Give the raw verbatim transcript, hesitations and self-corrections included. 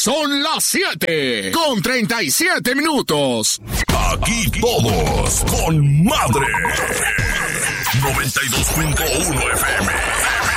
Son las siete con treinta y siete minutos. Aquí todos con madre. noventa y dos punto uno F M.